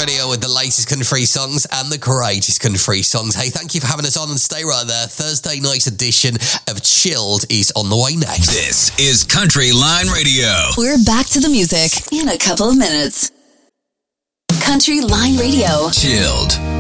Radio with the latest country songs and the greatest country songs. Hey, thank you for having us on and stay right there. Thursday night's edition of Chilled is on the way next. This is Country Line Radio. We're back to the music in a couple of minutes. Country Line Radio. Chilled.